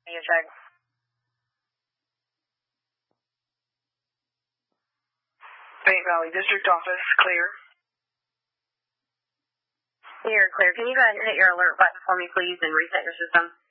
You check. Paint Valley District Office, clear. You're clear. Can you go ahead and hit your alert button for me, please, and reset your system?